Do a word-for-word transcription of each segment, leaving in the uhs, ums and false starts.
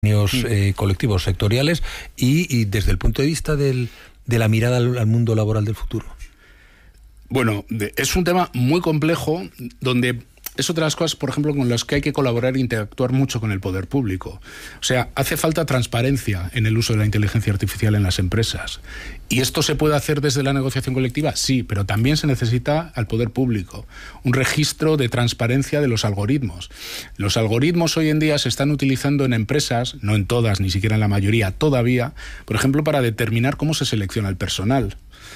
eh, colectivos sectoriales y, y desde el punto de vista del, de la mirada al, al mundo laboral del futuro. Bueno, de, es un tema muy complejo donde es otra de las cosas, por ejemplo, con las que hay que colaborar e interactuar mucho con el poder público. O sea, hace falta transparencia en el uso de la inteligencia artificial en las empresas. ¿Y esto se puede hacer desde la negociación colectiva? Sí, pero también se necesita al poder público un registro de transparencia de los algoritmos. Los algoritmos hoy en día se están utilizando en empresas, no en todas, ni siquiera en la mayoría todavía, por ejemplo, para determinar cómo se selecciona el personal.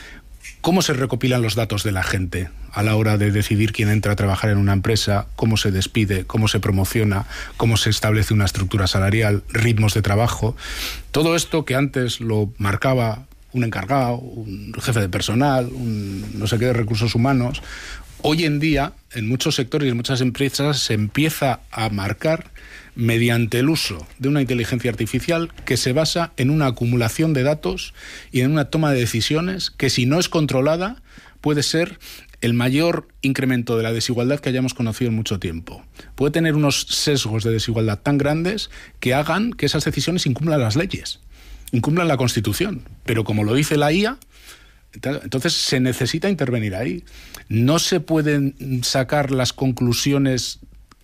¿Cómo se recopilan los datos de la gente a la hora de decidir quién entra a trabajar en una empresa, cómo se despide, cómo se promociona, cómo se establece una estructura salarial, ritmos de trabajo? Todo esto que antes lo marcaba un encargado, un jefe de personal, un no sé qué de recursos humanos, hoy en día en muchos sectores y en muchas empresas se empieza a marcar mediante el uso de una inteligencia artificial que se basa en una acumulación de datos y en una toma de decisiones que, si no es controlada, puede ser el mayor incremento de la desigualdad que hayamos conocido en mucho tiempo. Puede tener unos sesgos de desigualdad tan grandes que hagan que esas decisiones incumplan las leyes, incumplan la Constitución. Pero como lo dice la I A, entonces se necesita intervenir ahí. No se pueden sacar las conclusiones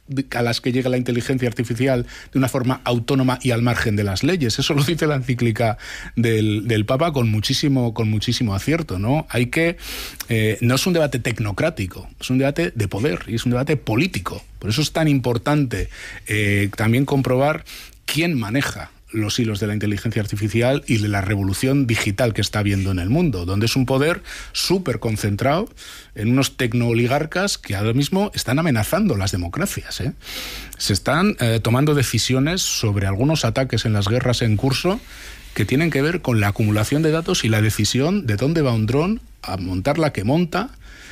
a las que llega la inteligencia artificial de una forma autónoma y al margen de las leyes. Eso lo dice la encíclica del, del Papa con muchísimo, con muchísimo acierto, ¿no? Hay que... Eh, no es un debate tecnocrático, es un debate de poder y es un debate político. Por eso es tan importante eh, también comprobar quién maneja los hilos de la inteligencia artificial y de la revolución digital que está habiendo en el mundo, donde es un poder súper concentrado en unos tecnooligarcas que ahora mismo están amenazando las democracias, ¿eh? Se están eh, tomando decisiones sobre algunos ataques en las guerras en curso que tienen que ver con la acumulación de datos y la decisión de dónde va un dron a montar la que monta.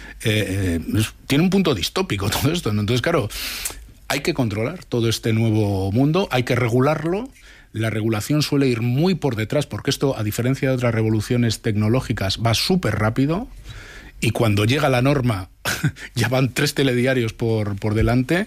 Eh, eh, es, tiene un punto distópico todo esto, ¿no? Entonces, claro, hay que controlar todo este nuevo mundo, hay que regularlo. La regulación suele ir muy por detrás, porque esto, a diferencia de otras revoluciones tecnológicas, va súper rápido, y cuando llega la norma ya van tres telediarios por, por delante,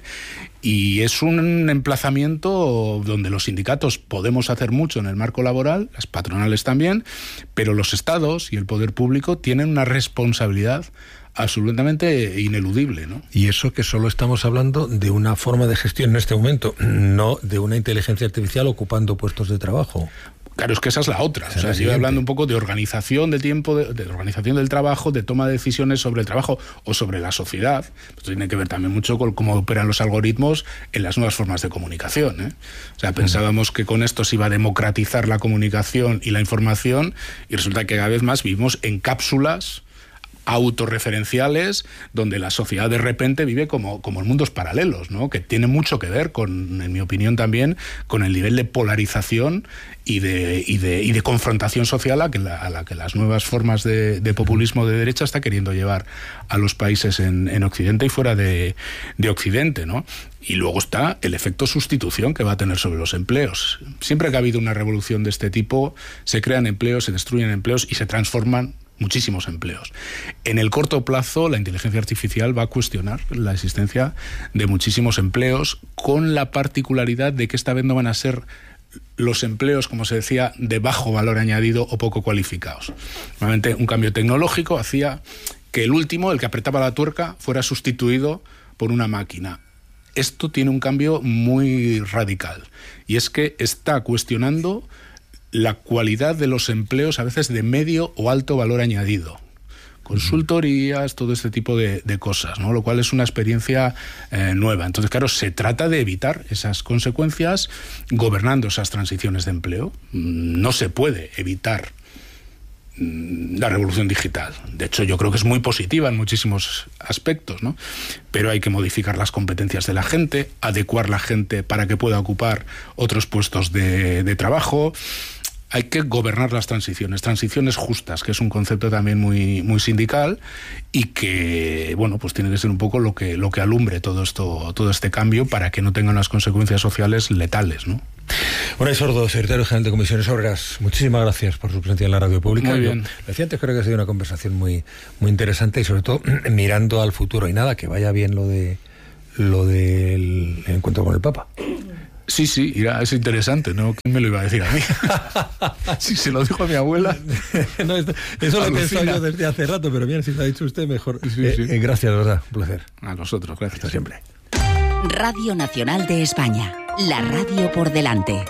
y es un emplazamiento donde los sindicatos podemos hacer mucho en el marco laboral, las patronales también, pero los estados y el poder público tienen una responsabilidad absolutamente ineludible, ¿no? Y eso que solo estamos hablando de una forma de gestión en este momento, no de una inteligencia artificial ocupando puestos de trabajo. Claro, es que esa es la otra. O sea, sigue hablando un poco de organización del tiempo, de, de organización del trabajo, de toma de decisiones sobre el trabajo o sobre la sociedad. Esto tiene que ver también mucho con cómo operan los algoritmos en las nuevas formas de comunicación, ¿eh? O sea, pensábamos que con esto se iba a democratizar la comunicación y la información, y resulta que cada vez más vivimos en cápsulas autorreferenciales donde la sociedad de repente vive como, como en mundos paralelos, ¿no? Que tiene mucho que ver con, en mi opinión también, con el nivel de polarización y de, y de, y de confrontación social a, que la, a la que las nuevas formas de, de populismo de derecha está queriendo llevar a los países en, en Occidente y fuera de, de Occidente, ¿no? Y luego está el efecto sustitución que va a tener sobre los empleos. Siempre que ha habido una revolución de este tipo, se crean empleos, se destruyen empleos y se transforman muchísimos empleos. En el corto plazo, la inteligencia artificial va a cuestionar la existencia de muchísimos empleos, con la particularidad de que esta vez no van a ser los empleos, como se decía, de bajo valor añadido o poco cualificados. Normalmente un cambio tecnológico hacía que el último, el que apretaba la tuerca, fuera sustituido por una máquina. Esto tiene un cambio muy radical, y es que está cuestionando la cualidad de los empleos, a veces de medio o alto valor añadido. Consultorías, todo este tipo de, de cosas, ¿no? Lo cual es una experiencia eh, nueva. Entonces, claro, se trata de evitar esas consecuencias gobernando esas transiciones de empleo. No se puede evitar la revolución digital. De hecho, yo creo que es muy positiva en muchísimos aspectos, ¿no? Pero hay que modificar las competencias de la gente, adecuar la gente para que pueda ocupar otros puestos de, de trabajo. Hay que gobernar las transiciones, transiciones justas, que es un concepto también muy, muy sindical, y que, bueno, pues tiene que ser un poco lo que, lo que alumbre todo esto, todo este cambio, para que no tenga unas consecuencias sociales letales, ¿no? Unai Sordo, secretario general de Comisiones Obreras, muchísimas gracias por su presencia en la radio pública. Muy bien. Yo, lo decía antes, creo que ha sido una conversación muy, muy interesante, y sobre todo mirando al futuro. Y nada, que vaya bien lo de lo del encuentro con el Papa. Sí, sí, irá, es interesante, ¿no? ¿Quién me lo iba a decir a mí? Si se lo dijo a mi abuela. No, esto, eso lo he pensado yo desde hace rato, pero bien, si lo ha dicho usted, mejor. Sí, eh, sí. Eh, gracias, de verdad, un placer. A nosotros, gracias. Hasta siempre. Radio Nacional de España, la radio por delante.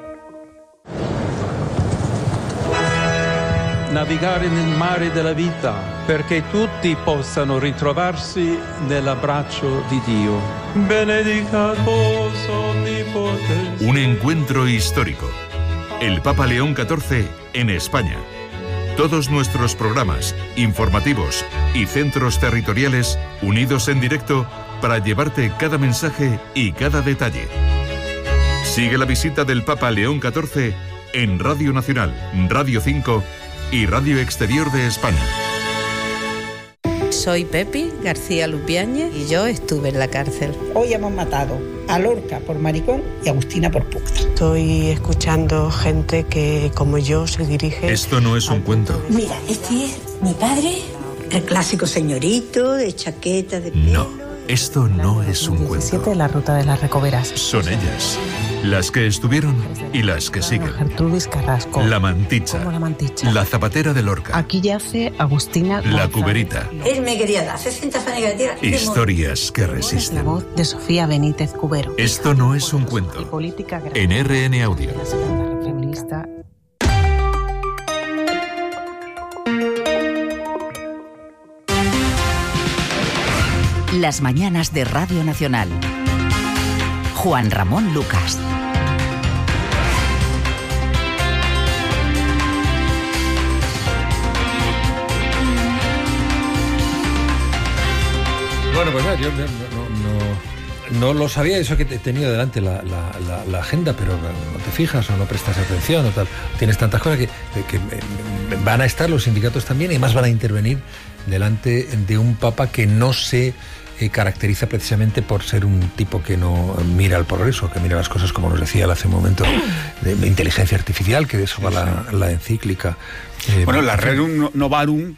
Navigare nel mare della vita, perché tutti possano ritrovarsi nell'abbraccio di Dio. Benedicat vos omnipotens. Un encuentro histórico. El Papa León catorce en España. Todos nuestros programas, informativos y centros territoriales unidos en directo para llevarte cada mensaje y cada detalle. Sigue la visita del Papa León catorce en Radio Nacional, Radio cinco y Radio Exterior de España. Soy Pepi García Lupiáñez y yo estuve en la cárcel. Hoy hemos matado a Lorca por maricón y a Agustina por puta. Estoy escuchando gente que, como yo, se dirige... Esto no es un cuento. Mira, este es mi padre, el clásico señorito de chaqueta de pelo. No. Esto no es un cuento. La ruta de las Recoveras. Son ellas, las que estuvieron y las que siguen. Gertrudis Carrasco. La Manticha. Como la Manticha. La Zapatera de Lorca. Aquí yace Agustina González. La Cuberita. Él me quería dar sesenta fanegas. Historias que resisten. La voz de Sofía Benítez Cubero. Esto no es un cuento. Política en R N Audio. La segunda feminista. Las mañanas de Radio Nacional. Juan Ramón Lucas. Bueno, pues yo no, no, no, no lo sabía, eso que he tenido delante la, la, la, la agenda, pero no te fijas o no prestas atención o tal. Tienes tantas cosas que, que van a estar los sindicatos también y más van a intervenir delante de un papa que no se eh, caracteriza precisamente por ser un tipo que no mira al progreso, que mira las cosas, como nos decía él hace un momento, de, de inteligencia artificial, que de eso va sí, la, sí. la encíclica. Eh, bueno, la Rerum Novarum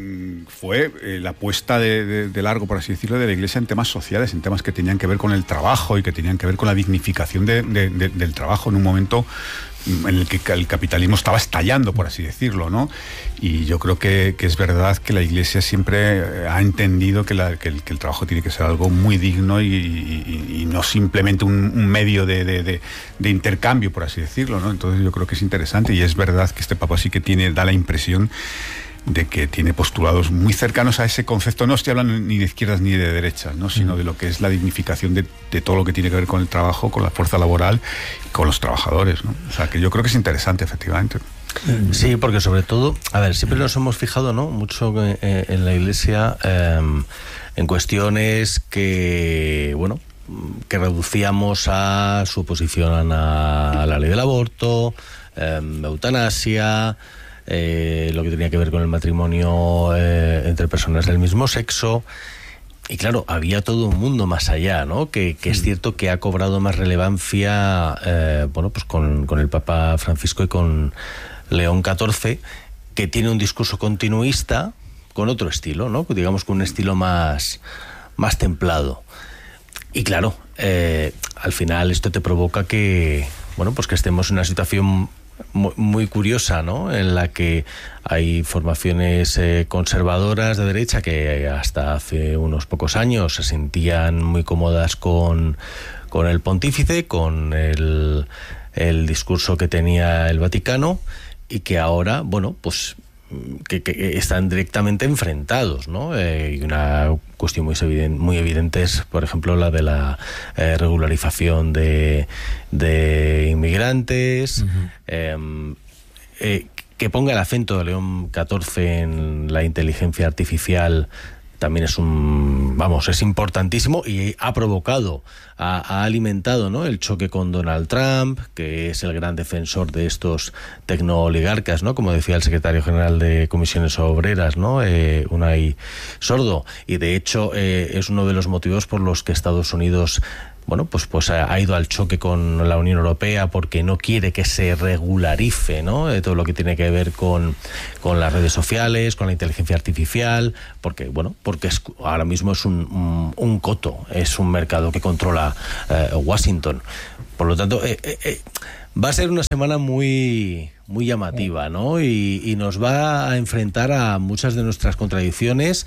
fue eh, la apuesta de, de, de largo, por así decirlo, de la Iglesia en temas sociales, en temas que tenían que ver con el trabajo y que tenían que ver con la dignificación de, de, de, del trabajo en un momento en el que el capitalismo estaba estallando, por así decirlo, ¿no? Y yo creo que, que es verdad que la Iglesia siempre ha entendido que, la, que, el, que el trabajo tiene que ser algo muy digno y, y, y no simplemente un, un medio de, de, de, de intercambio, por así decirlo, ¿no? Entonces yo creo que es interesante y es verdad que este Papa sí que tiene, da la impresión de que tiene postulados muy cercanos a ese concepto. No estoy hablando ni de izquierdas ni de derechas, ¿no? Sino de lo que es la dignificación de, de todo lo que tiene que ver con el trabajo, con la fuerza laboral y con los trabajadores, ¿no? O sea, que yo creo que es interesante, efectivamente. Sí, porque sobre todo, a ver, siempre nos hemos fijado, ¿no?, mucho eh, en la Iglesia eh, en cuestiones que, bueno, que reducíamos a su oposición a la ley del aborto, eh, eutanasia, Eh, lo que tenía que ver con el matrimonio eh, entre personas del mismo sexo. Y claro, había todo un mundo más allá, ¿no? Que, que es cierto que ha cobrado más relevancia, eh, bueno, pues con, con el Papa Francisco y con León catorce, que tiene un discurso continuista con otro estilo, ¿no? Digamos con un estilo más, más templado. Y claro, eh, al final esto te provoca que, bueno, pues que estemos en una situación muy, muy curiosa, ¿no?, en la que hay formaciones eh, conservadoras de derecha que hasta hace unos pocos años se sentían muy cómodas con, con el pontífice, con el, el discurso que tenía el Vaticano, y que ahora, bueno, pues que, que están directamente enfrentados, ¿no? Eh, y una cuestión muy evidente, muy evidente es, por ejemplo, la de la eh, regularización de, de inmigrantes, uh-huh. eh, eh, que ponga el acento de León catorce en la inteligencia artificial también es un, vamos, es importantísimo, y ha provocado, ha, ha alimentado, ¿no?, el choque con Donald Trump, que es el gran defensor de estos tecnooligarcas, ¿no?, como decía el secretario general de Comisiones Obreras, ¿no?, eh, Unai Sordo, y de hecho eh, es uno de los motivos por los que Estados Unidos, bueno, pues, pues ha ido al choque con la Unión Europea, porque no quiere que se regularice, ¿no?, todo lo que tiene que ver con, con las redes sociales, con la inteligencia artificial, porque, bueno, porque es, ahora mismo es un, un, un coto, es un mercado que controla eh, Washington. Por lo tanto, eh, eh, eh, va a ser una semana muy, muy llamativa, ¿no? Y, y nos va a enfrentar a muchas de nuestras contradicciones,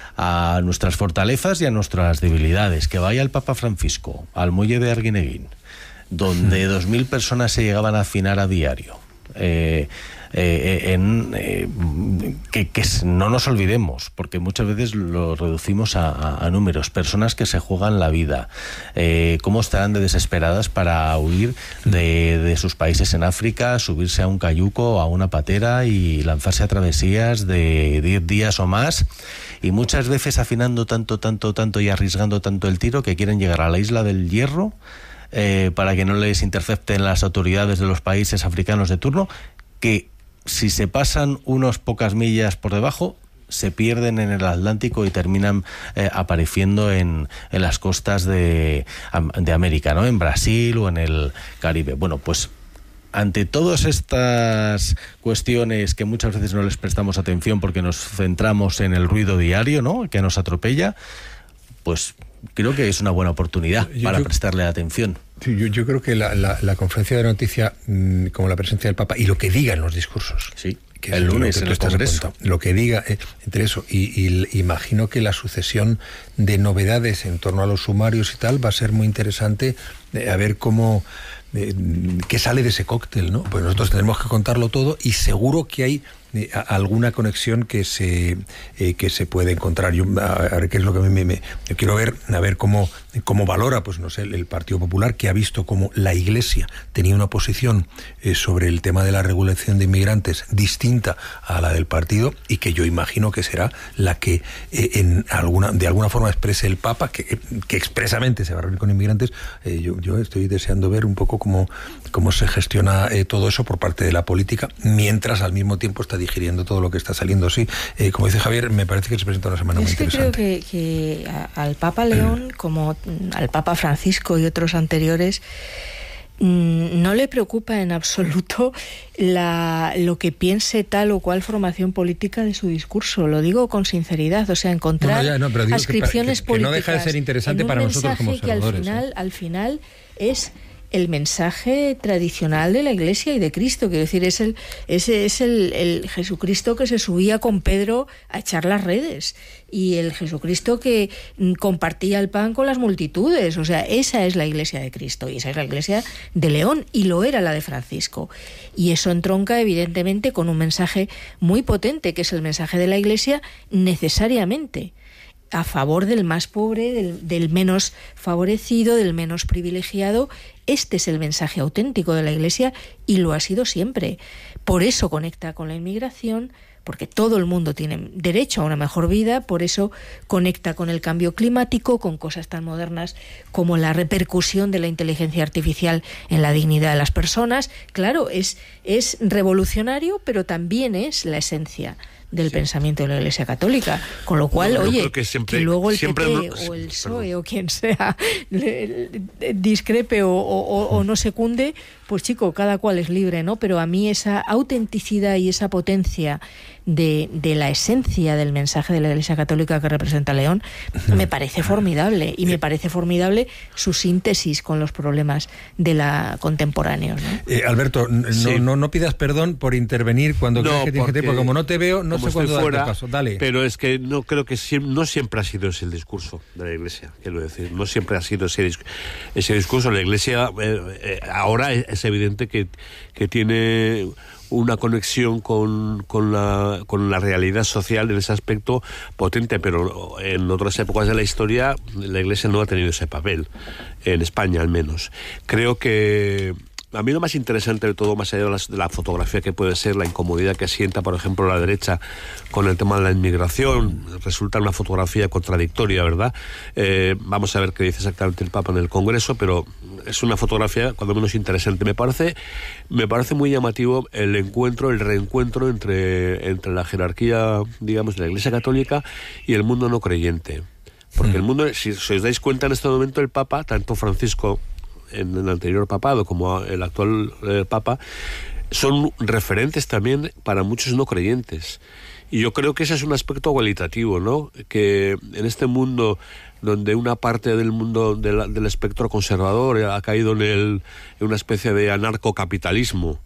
a nuestras fortalezas y a nuestras debilidades. Que vaya el Papa Francisco al muelle de Arguineguín, donde dos mil personas se llegaban a afinar a diario. Eh, eh, en, eh, que, que no nos olvidemos, porque muchas veces lo reducimos a, a, a números, personas que se juegan la vida, eh, cómo estarán de desesperadas para huir de, de sus países en África, subirse a un cayuco o a una patera y lanzarse a travesías de diez días o más, y muchas veces afinando tanto, tanto, tanto y arriesgando tanto el tiro que quieren llegar a la isla del Hierro eh, para que no les intercepten las autoridades de los países africanos de turno, que si se pasan unas pocas millas por debajo, se pierden en el Atlántico y terminan eh, apareciendo en, en las costas de, de América, ¿no? En Brasil o en el Caribe. Bueno, pues ante todas estas cuestiones que muchas veces no les prestamos atención porque nos centramos en el ruido diario, ¿no?, que nos atropella, pues creo que es una buena oportunidad yo, para yo, prestarle atención. Yo, yo creo que la, la, la conferencia de noticia, mmm, como la presencia del Papa, y lo que digan los discursos, sí, que el lunes en el Congreso, lo que diga, eh, entre eso, y, y imagino que la sucesión de novedades en torno a los sumarios y tal va a ser muy interesante, eh, a ver cómo, eh, qué sale de ese cóctel, ¿no? Pues nosotros tenemos que contarlo todo y seguro que hay eh, alguna conexión que se eh, que se puede encontrar. Yo a, a ver qué es lo que me, me, me yo quiero ver, a ver cómo cómo valora, pues no sé, el, el Partido Popular, que ha visto cómo la Iglesia tenía una posición eh, sobre el tema de la regulación de inmigrantes distinta a la del partido, y que yo imagino que será la que eh, en alguna de alguna forma exprese el Papa, que, que expresamente se va a reunir con inmigrantes. Eh, yo, yo estoy deseando ver un poco cómo, cómo se gestiona eh, todo eso por parte de la política, mientras al mismo tiempo está digiriendo todo lo que está saliendo. Sí, eh, como dice Javier, me parece que se presenta una semana es muy que interesante. Creo que, que al Papa León, como al Papa Francisco y otros anteriores, no le preocupa en absoluto la, lo que piense tal o cual formación política de su discurso. Lo digo con sinceridad, o sea, encontrar no, no, ya, no, ascripciones que, que, que políticas no deja de ser interesante en un para nosotros como observadores. Que al final, ¿eh? al final es el mensaje tradicional de la Iglesia y de Cristo. Quiero decir, es el ese es el, el Jesucristo que se subía con Pedro a echar las redes, y el Jesucristo que compartía el pan con las multitudes. O sea, esa es la Iglesia de Cristo, y esa es la Iglesia de León, y lo era la de Francisco. Y eso entronca evidentemente con un mensaje muy potente, que es el mensaje de la Iglesia necesariamente a favor del más pobre, del, del menos favorecido, del menos privilegiado. Este es el mensaje auténtico de la Iglesia, y lo ha sido siempre. Por eso conecta con la inmigración, porque todo el mundo tiene derecho a una mejor vida. Por eso conecta con el cambio climático, con cosas tan modernas como la repercusión de la inteligencia artificial en la dignidad de las personas. Claro, es, es revolucionario, pero también es la esencia del sí. pensamiento de la Iglesia Católica, con lo cual, no, oye, que, siempre, que luego el P P no, o el P S O E perdón. o quien sea le, le, discrepe o, o, o no secunde, pues chico, cada cual es libre, ¿no? Pero a mí esa autenticidad y esa potencia de, de la esencia del mensaje de la Iglesia Católica que representa León me parece formidable, y me parece formidable su síntesis con los problemas de la contemporáneos, ¿no? Eh, Alberto, no, sí. no, no pidas perdón por intervenir cuando no, crees que tienes que porque como no te veo, no sé cuándo fuera, darte paso. Dale. Pero es que no creo que siempre, no siempre ha sido ese el discurso de la Iglesia, quiero decir, no siempre ha sido ese, ese discurso. La Iglesia eh, eh, ahora es evidente que, que tiene una conexión con, con, la, con la realidad social en ese aspecto potente, pero en otras épocas de la historia la Iglesia no ha tenido ese papel, en España al menos. Creo que a mí lo más interesante de todo, más allá de la, de la fotografía que puede ser, la incomodidad que sienta, por ejemplo, la derecha con el tema de la inmigración, resulta una fotografía contradictoria, ¿verdad? Eh, vamos a ver qué dice exactamente el Papa en el Congreso, pero es una fotografía cuando menos interesante. Me parece, me parece muy llamativo el encuentro, el reencuentro entre, entre la jerarquía, digamos, de la Iglesia Católica y el mundo no creyente. Porque mm. el mundo, si, si os dais cuenta, en este momento el Papa, tanto Francisco en el anterior papado como el actual eh, Papa, son referentes también para muchos no creyentes. Y yo creo que ese es un aspecto cualitativo, ¿no? Que en este mundo donde una parte del mundo de la, del espectro conservador ha caído en, el, en una especie de anarcocapitalismo,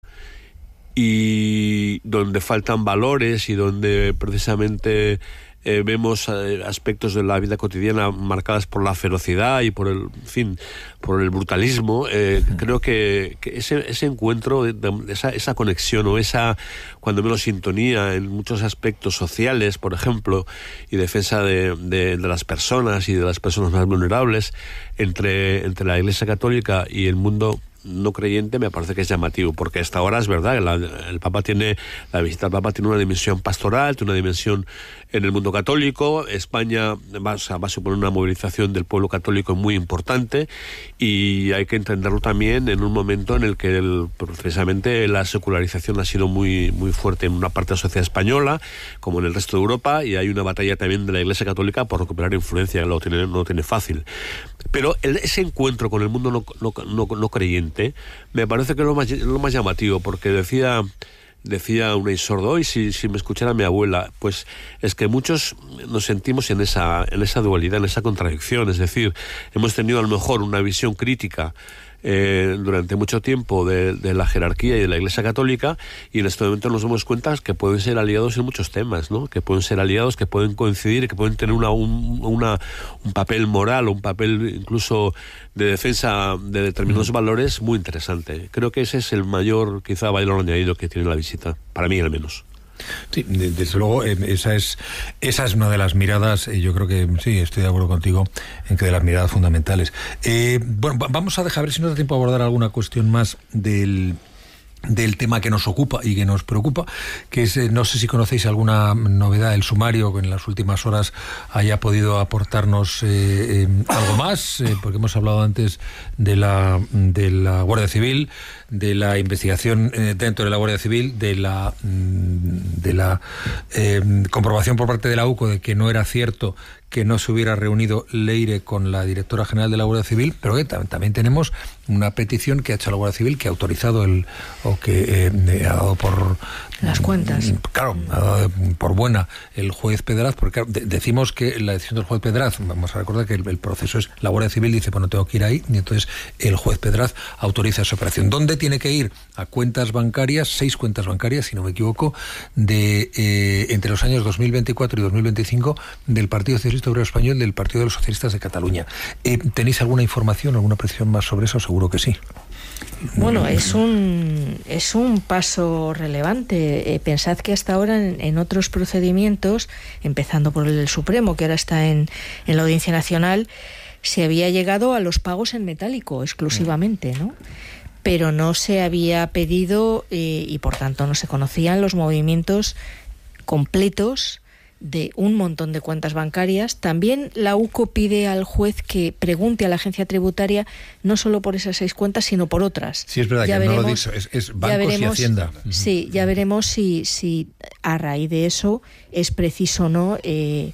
y donde faltan valores y donde precisamente eh, vemos eh, aspectos de la vida cotidiana marcadas por la ferocidad y por el, en fin, por el brutalismo. Eh, creo que, que ese, ese encuentro, de, de esa, esa conexión o esa, cuando menos sintonía en muchos aspectos sociales, por ejemplo, y defensa de, de, de las personas y de las personas más vulnerables entre, entre la Iglesia Católica y el mundo no creyente, me parece que es llamativo, porque hasta ahora es verdad, la, el Papa tiene, la visita al Papa tiene una dimensión pastoral, tiene una dimensión en el mundo católico. España va, o sea, va a suponer una movilización del pueblo católico muy importante, y hay que entenderlo también en un momento en el que el, precisamente la secularización ha sido muy, muy fuerte en una parte de la sociedad española, como en el resto de Europa, y hay una batalla también de la Iglesia Católica por recuperar influencia, lo tiene, no lo tiene fácil. Pero el, ese encuentro con el mundo no, no, no, no creyente me parece que es lo más, lo más llamativo, porque decía decía Unai Sordo, y si, si me escuchara mi abuela, pues es que muchos nos sentimos en esa, en esa dualidad, en esa contradicción. Es decir, hemos tenido a lo mejor una visión crítica Eh, durante mucho tiempo de, de la jerarquía y de la Iglesia Católica, y en este momento nos damos cuenta que pueden ser aliados en muchos temas, ¿no? Que pueden ser aliados, que pueden coincidir, que pueden tener una, un, una, un papel moral o un papel incluso de defensa de determinados mm. valores muy interesante. Creo que ese es el mayor, quizá, valor añadido que tiene la visita, para mí al menos. Sí, desde luego, esa es esa es una de las miradas, yo creo que sí, estoy de acuerdo contigo en que de las miradas fundamentales. Eh, bueno, vamos a dejar, a ver si nos da tiempo a abordar alguna cuestión más del del tema que nos ocupa y que nos preocupa, que es, no sé si conocéis alguna novedad del sumario que en las últimas horas haya podido aportarnos eh, eh, algo más, eh, porque hemos hablado antes de la de la Guardia Civil, de la investigación eh, dentro de la Guardia Civil, de la de la eh, comprobación por parte de la U C O de que no era cierto que no se hubiera reunido Leire con la directora general de la Guardia Civil, pero que también tenemos una petición que ha hecho la Guardia Civil, que ha autorizado el o que eh, ha dado por las cuentas. Claro, ha dado por buena el juez Pedraz, porque claro, de, decimos que la decisión del juez Pedraz, vamos a recordar que el, el proceso es, la Guardia Civil dice, bueno, tengo que ir ahí, y entonces el juez Pedraz autoriza esa operación. ¿Dónde tiene que ir? A cuentas bancarias, seis cuentas bancarias, si no me equivoco, de eh, entre los años dos mil veinticuatro y dos mil veinticinco del Partido Socialista Obrero Español, del Partido de los Socialistas de Cataluña. Eh, ¿Tenéis alguna información, alguna precisión más sobre eso? Seguro que sí. Bueno, es un es un paso relevante. Eh, pensad que hasta ahora en, en otros procedimientos, empezando por el del Supremo, que ahora está en, en la Audiencia Nacional, se había llegado a los pagos en metálico exclusivamente, ¿no? Pero no se había pedido eh, y por tanto no se conocían los movimientos completos de un montón de cuentas bancarias. También la U C O pide al juez que pregunte a la agencia tributaria no solo por esas seis cuentas, sino por otras. Sí, es verdad, ya que veremos, no lo dicho, es, es bancos veremos, y Hacienda. Sí, ya veremos si, si a raíz de eso es preciso o no eh,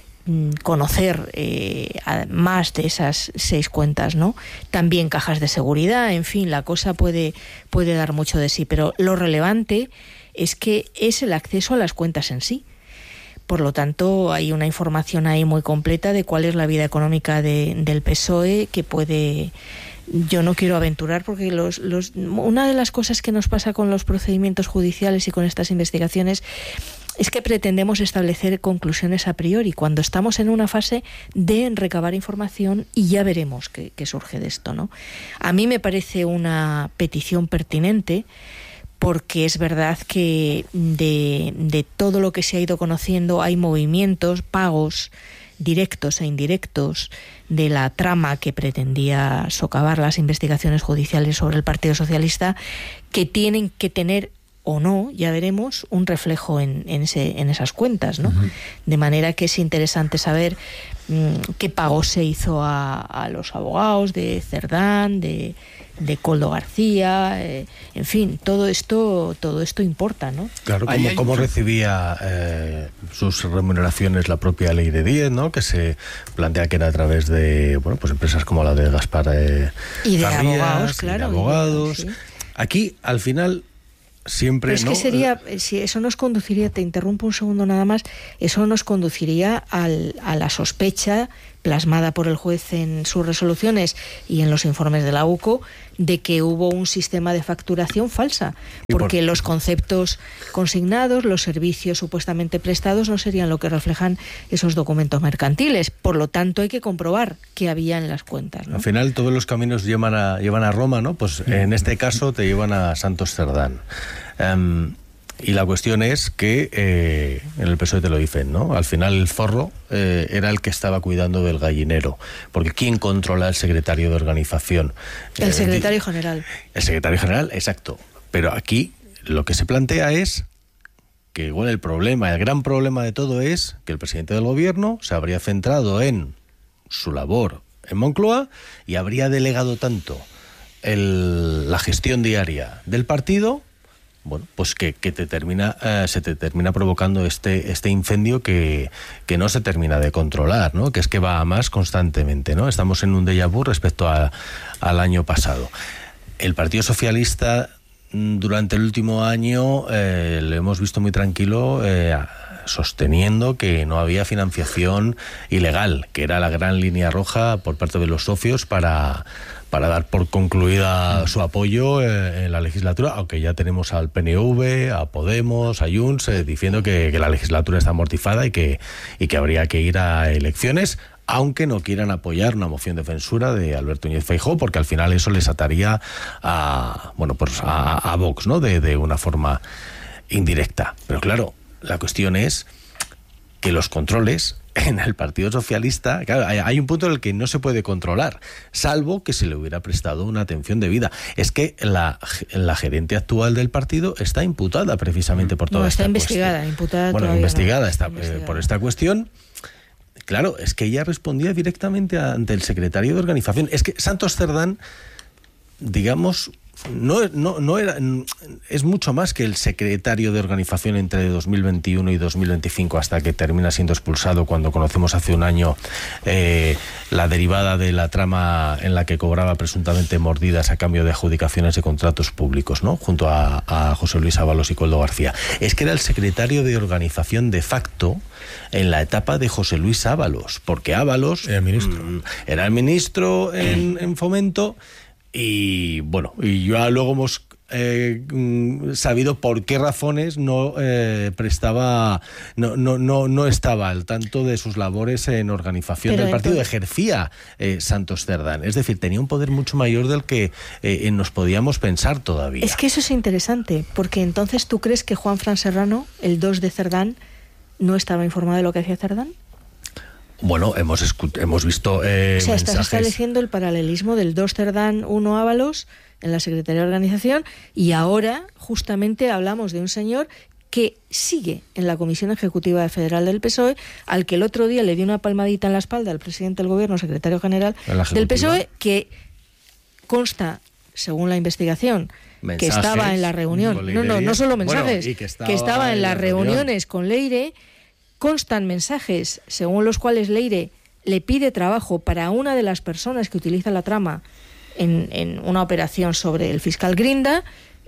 conocer eh, más de esas seis cuentas, ¿no? También cajas de seguridad, en fin, la cosa puede, puede dar mucho de sí, pero lo relevante es que es el acceso a las cuentas en sí. Por lo tanto, hay una información ahí muy completa de cuál es la vida económica de, del P S O E, que puede... Yo no quiero aventurar, porque los, los, una de las cosas que nos pasa con los procedimientos judiciales y con estas investigaciones es que pretendemos establecer conclusiones a priori, cuando estamos en una fase de recabar información y ya veremos qué, qué surge de esto, ¿no? A mí me parece una petición pertinente, porque es verdad que de, de todo lo que se ha ido conociendo hay movimientos, pagos directos e indirectos de la trama que pretendía socavar las investigaciones judiciales sobre el Partido Socialista, que tienen que tener o no, ya veremos, un reflejo en, en, ese, en esas cuentas, ¿no? Uh-huh. De manera que es interesante saber mmm, qué pago se hizo a, a los abogados de Cerdán, de, de Coldo García, eh, en fin, todo esto todo esto importa, ¿no? Claro, como, cómo recibía eh, sus remuneraciones la propia Ley de diez, ¿no? Que se plantea que era a través de, bueno, pues empresas como la de Gaspar eh, y de Garrías, abogados, claro. Y de abogados. Sí. Aquí, al final... Siempre, Pero es ¿no? que sería, si eso nos conduciría, te interrumpo un segundo nada más, eso nos conduciría al, a la sospecha plasmada por el juez en sus resoluciones y en los informes de la U C O, de que hubo un sistema de facturación falsa, porque por... los conceptos consignados, los servicios supuestamente prestados no serían lo que reflejan esos documentos mercantiles. Por lo tanto, hay que comprobar qué había en las cuentas, ¿no? Al final, todos los caminos llevan a, llevan a Roma, ¿no? Pues en este caso te llevan a Santos Cerdán. Um, Y la cuestión es que eh, en el P S O E te lo dicen, ¿no? Al final el zorro eh, era el que estaba cuidando del gallinero, porque ¿quién controla el secretario de organización? El eh, secretario general. El secretario general, exacto. Pero aquí lo que se plantea es que igual el problema, el gran problema de todo es que el presidente del gobierno se habría centrado en su labor en Moncloa y habría delegado tanto el, la gestión diaria del partido. Bueno, pues que, que te termina, eh, se te termina provocando este, este incendio que, que no se termina de controlar, ¿no? Que es que va a más constantemente, ¿no? Estamos en un déjà vu respecto a, al año pasado. El Partido Socialista durante el último año eh, lo hemos visto muy tranquilo, eh, sosteniendo que no había financiación ilegal, que era la gran línea roja por parte de los socios para... para dar por concluida su apoyo eh, en la legislatura, aunque ya tenemos al P N V, a Podemos, a Junts, eh, diciendo que, que la legislatura está amortizada y que, y que habría que ir a elecciones, aunque no quieran apoyar una moción de censura de Alberto Núñez Feijóo, porque al final eso les ataría a, bueno, pues a, a Vox, ¿no? De, de una forma indirecta. Pero claro, la cuestión es que los controles en el Partido Socialista, claro, hay, hay un punto en el que no se puede controlar, salvo que se le hubiera prestado una atención debida. Es que la, la gerente actual del partido está imputada precisamente por toda no, esta está investigada, cuestión. imputada Bueno, todavía investigada no. está, investigada. Eh, por esta cuestión. Claro, es que ella respondía directamente ante el secretario de organización. Es que Santos Cerdán, digamos... No, no, no era, es mucho más que el secretario de organización entre dos mil veintiuno y dos mil veinticinco, hasta que termina siendo expulsado cuando conocemos hace un año eh, la derivada de la trama en la que cobraba presuntamente mordidas a cambio de adjudicaciones de contratos públicos, ¿no? Junto a, a José Luis Ábalos y Koldo García. Es que era el secretario de organización de facto en la etapa de José Luis Ábalos, porque Ábalos era el ministro, mm, era el ministro en, en Fomento. Y bueno, y ya luego hemos eh, sabido por qué razones no eh, prestaba, no, no, no, no estaba al tanto de sus labores en organización Pero del partido. Entonces... Ejercía eh, Santos Cerdán. Es decir, tenía un poder mucho mayor del que eh, nos podíamos pensar todavía. Es que eso es interesante, porque entonces ¿tú crees que Juan Fran Serrano, el dos de Cerdán, no estaba informado de lo que hacía Cerdán? Bueno, hemos escu- hemos visto eh, O sea, estás mensajes... estableciendo el paralelismo del dos Cerdán, uno Ábalos en la Secretaría de Organización, y ahora justamente hablamos de un señor que sigue en la Comisión Ejecutiva Federal del P S O E, al que el otro día le dio una palmadita en la espalda al presidente del Gobierno, secretario general del P S O E, que consta, según la investigación, mensajes, que estaba en la reunión. No, no, no solo mensajes, bueno, que, estaba que estaba en, en las reunión. reuniones con Leire. Constan mensajes según los cuales Leire le pide trabajo para una de las personas que utiliza la trama en, en una operación sobre el fiscal Grinda.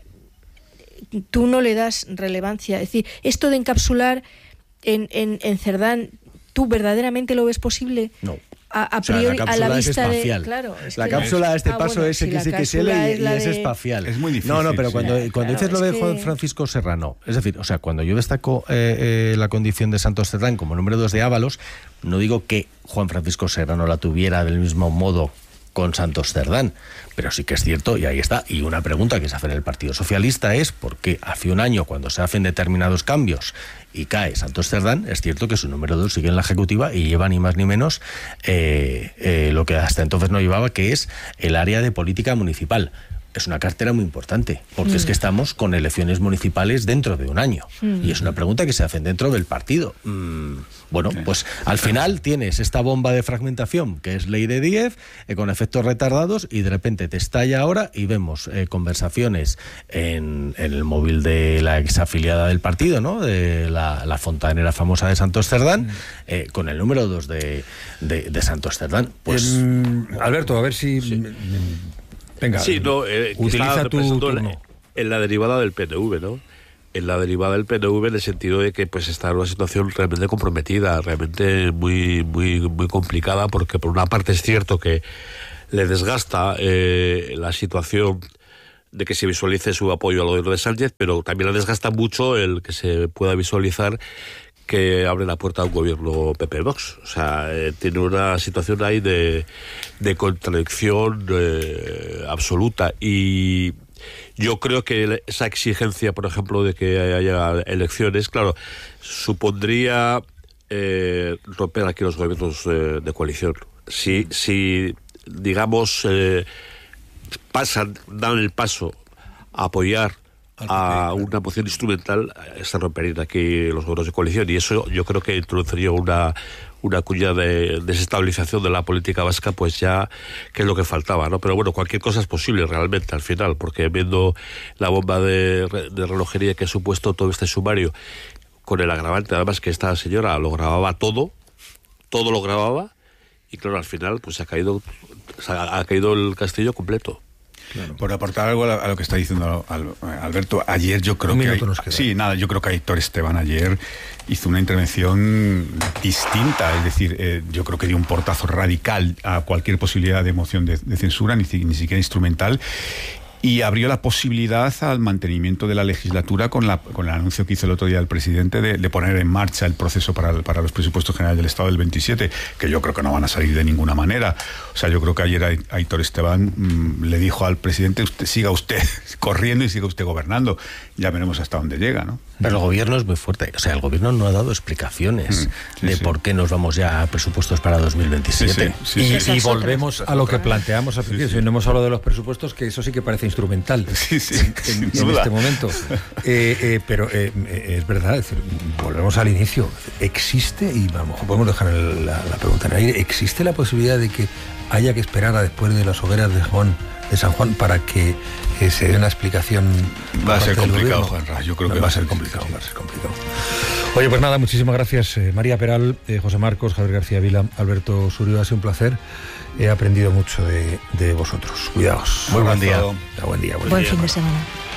Tú no le das relevancia. Es decir, esto de encapsular en, en, en Cerdán, ¿tú verdaderamente lo ves posible? No. A, a priori, o sea, a la vista es espacial. de... Claro, es la que cápsula de este ah, paso bueno, es X X L si y, y es de... espacial. Es muy difícil. No, no, pero cuando, sí. cuando claro, dices lo de que... Juan Francisco Serrano, es decir, o sea, cuando yo destaco eh, eh, la condición de Santos Cerdán como número dos de Ábalos, no digo que Juan Francisco Serrano la tuviera del mismo modo con Santos Cerdán, pero sí que es cierto, y ahí está. Y una pregunta que se hace en el Partido Socialista es por qué hace un año, cuando se hacen determinados cambios y cae Santos Cerdán, es cierto que su número dos sigue en la Ejecutiva y lleva ni más ni menos eh, eh, lo que hasta entonces no llevaba, que es el área de política municipal. Es una cartera muy importante, porque mm. es que estamos con elecciones municipales dentro de un año. Mm. Y es una pregunta que se hacen dentro del partido. Mm, bueno, sí. pues al final tienes esta bomba de fragmentación, que es Leire Díez, eh, con efectos retardados, y de repente te estalla ahora y vemos eh, conversaciones en, en el móvil de la exafiliada del partido, ¿no? De la, la fontanera famosa de Santos Cerdán, mm. eh, con el número dos de, de, de Santos Cerdán. Pues eh, Alberto, a ver si... Sí. Venga, sí, no, eh, utiliza tu turno. En, en la derivada del P N V, ¿no? en la derivada del P N V, en el sentido de que pues está en una situación realmente comprometida, realmente muy muy muy complicada, porque por una parte es cierto que le desgasta eh, la situación de que se visualice su apoyo al gobierno de Sánchez, pero también le desgasta mucho el que se pueda visualizar que abre la puerta a un gobierno P P-Vox. O sea, eh, tiene una situación ahí de, de contradicción eh, absoluta, y yo creo que esa exigencia, por ejemplo, de que haya elecciones, claro, supondría eh, romper aquí los gobiernos eh, de coalición. Si, si digamos, eh, pasan, dan el paso a apoyar a una moción instrumental, se romperían aquí los gobiernos de coalición, y eso yo creo que introduciría una una cuña de desestabilización de la política vasca, pues ya que es lo que faltaba, ¿no? Pero bueno, cualquier cosa es posible realmente al final, porque viendo la bomba de, de relojería que ha supuesto todo este sumario, con el agravante además que esta señora lo grababa todo, todo lo grababa, y claro, al final pues ha caído, ha caído el castillo completo. Claro. Por aportar algo a lo que está diciendo Alberto, ayer yo creo Un que... minuto Hay, nos queda. Sí, nada, yo creo que Aitor Esteban ayer hizo una intervención distinta, es decir, eh, yo creo que dio un portazo radical a cualquier posibilidad de moción de, de censura, ni, ni siquiera instrumental, y abrió la posibilidad al mantenimiento de la legislatura con, la, con el anuncio que hizo el otro día el presidente de, de poner en marcha el proceso para, para los presupuestos generales del Estado del veintisiete, que yo creo que no van a salir de ninguna manera. O sea, yo creo que ayer Aitor Esteban mmm, le dijo al presidente, usted, siga usted corriendo y siga usted gobernando. Ya veremos hasta dónde llega, ¿no? Pero el gobierno es muy fuerte. O sea, el gobierno no ha dado explicaciones mm, sí, de sí. por qué nos vamos ya a presupuestos para dos mil veintisiete. Sí, sí, sí, y, y volvemos a lo que planteamos al principio. Sí, sí. Si no hemos hablado de los presupuestos, que eso sí que parece instrumental sí, sí, en, en este momento. Eh, eh, pero eh, es verdad, es decir, volvemos al inicio. ¿Existe, y a lo mejor podemos dejar el, la, la pregunta en el aire, existe la posibilidad de que haya que esperar a después de las hogueras de Juan de San Juan para que eh, se dé una explicación? Va a ser complicado, Juanra. Yo creo no, que va a ser complicado, va a ser complicado. Oye, pues nada, muchísimas gracias, eh, María Peral, eh, José Marcos, Javier García Vila, Alberto Surio. Ha sido un placer. He aprendido mucho de, de vosotros. Cuidaos. Muy buen día. Buen día. Buen, buen día. fin de semana.